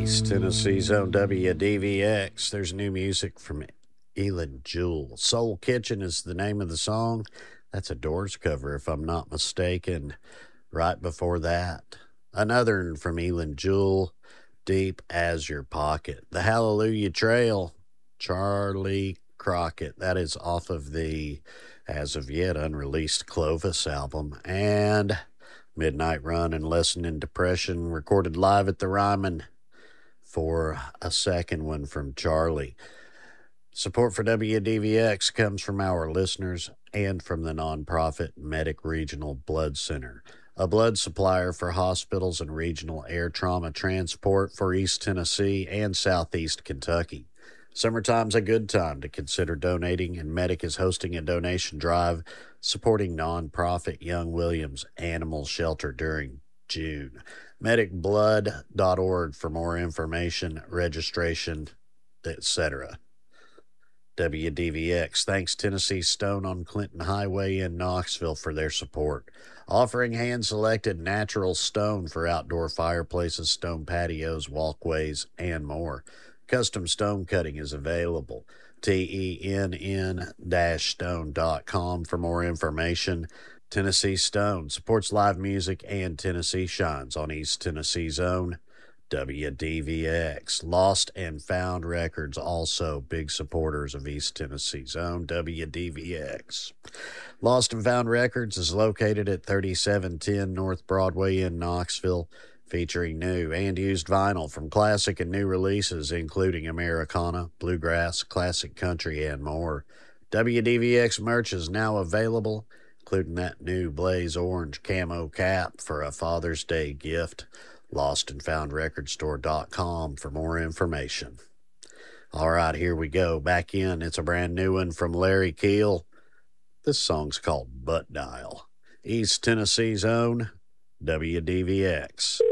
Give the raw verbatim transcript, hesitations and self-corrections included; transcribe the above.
East Tennessee's own W D V X. There's new music from Elin Jewell. Soul Kitchen is the name of the song. That's a Doors cover, if I'm not mistaken. Right before that, another from Elin Jewell, Deep as Your Pocket. The Hallelujah Trail, Charlie Crockett. That is off of the, as of yet, unreleased Clovis album. And Midnight Run and Lesson in Depression, recorded live at the Ryman for a second one from Charlie. Support for W D V X comes from our listeners and from the nonprofit Medic Regional Blood Center, a blood supplier for hospitals and regional air trauma transport for East Tennessee and Southeast Kentucky. Summertime's a good time to consider donating, and Medic is hosting a donation drive supporting nonprofit Young Williams Animal Shelter during June. medic blood dot org for more information, registration, et cetera. W D V X thanks Tennessee Stone on Clinton Highway in Knoxville for their support, offering hand-selected natural stone for outdoor fireplaces, stone patios, walkways, and more. Custom stone cutting is available. T E N N stone dot com for more information. Tennessee Stone supports live music, and Tennessee shines on East Tennessee's own W D V X. Lost and Found Records, also big supporters of East Tennessee's own W D V X. Lost and Found Records is located at thirty-seven ten North Broadway in Knoxville, featuring new and used vinyl from classic and new releases, including Americana, bluegrass, classic country, and more. W D V X merch is now available, including that new blaze orange camo cap for a Father's Day gift. lost and found record store dot com for more information. All right, here we go. Back in. It's a brand new one from Larry Keel. This song's called Butt Dial. East Tennessee's own W D V X.